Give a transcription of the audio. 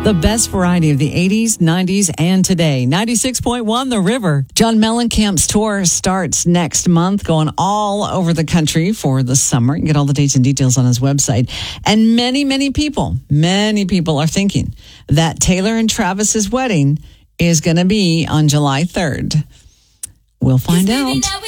The best variety of the 80s, 90s, and today. 96.1 The River. John Mellencamp's tour starts next month, going all over the country for the summer. You can get all the dates and details on his website. And many people are thinking that Taylor and Travis's wedding is going to be on July 3rd. We'll find out.